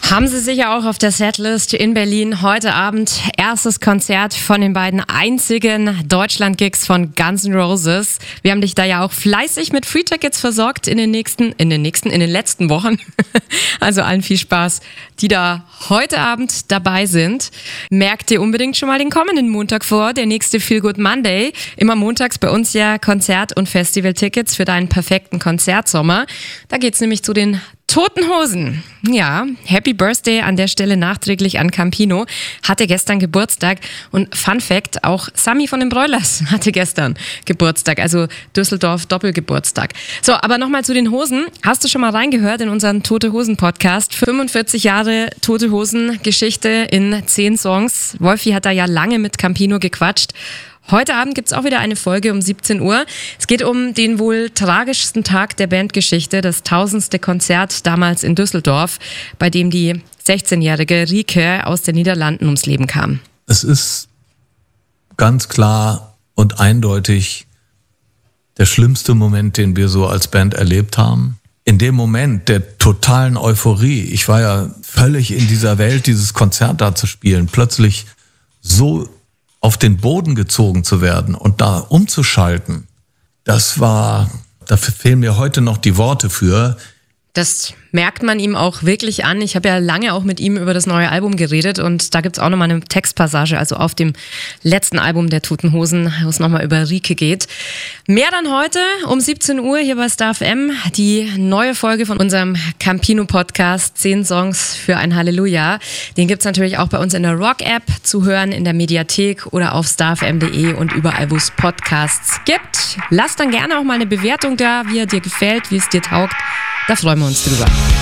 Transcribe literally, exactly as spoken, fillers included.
Haben Sie sicher auch auf der Setlist in Berlin heute Abend erstes Konzert von den beiden einzigen Deutschland-Gigs von Guns N' Roses. Wir haben dich da ja auch fleißig mit Free-Tickets versorgt in den nächsten, in den nächsten, in den letzten Wochen. Also allen viel Spaß, die da heute Abend dabei sind. Merkt ihr unbedingt schon mal den kommenden Montag vor, der nächste Feel Good Monday. Immer montags bei uns ja Konzert- und Festival-Tickets für deinen perfekten Konzertsommer. Da geht's nämlich zu den Toten Hosen. Ja, Happy Birthday an der Stelle nachträglich an Campino. Hatte gestern Geburtstag. Und Fun Fact, auch Sami von den Broilers hatte gestern Geburtstag. Also Düsseldorf Doppelgeburtstag. So, aber nochmal zu den Hosen. Hast du schon mal reingehört in unseren Tote Hosen Podcast? fünfundvierzig Jahre Tote Hosen Geschichte in zehn Songs. Wolfi hat da ja lange mit Campino gequatscht. Heute Abend gibt's auch wieder eine Folge um siebzehn Uhr. Es geht um den wohl tragischsten Tag der Bandgeschichte, das tausendste Konzert damals in Düsseldorf, bei dem die sechzehnjährige Rieke aus den Niederlanden ums Leben kam. Es ist ganz klar und eindeutig der schlimmste Moment, den wir so als Band erlebt haben. In dem Moment der totalen Euphorie, ich war ja völlig in dieser Welt, dieses Konzert da zu spielen, plötzlich so auf den Boden gezogen zu werden und da umzuschalten, das war, dafür fehlen mir heute noch die Worte für. Das merkt man ihm auch wirklich an. Ich habe ja lange auch mit ihm über das neue Album geredet und da gibt's auch nochmal eine Textpassage, also auf dem letzten Album der Toten Hosen, wo es nochmal über Rieke geht. Mehr dann heute um siebzehn Uhr hier bei Star F M, die neue Folge von unserem Campino-Podcast, zehn Songs für ein Halleluja. Den gibt's natürlich auch bei uns in der Rock-App zu hören, in der Mediathek oder auf starfm punkt de und überall, wo es Podcasts gibt. Lass dann gerne auch mal eine Bewertung da, wie er dir gefällt, wie es dir taugt. Da freuen wir uns drüber.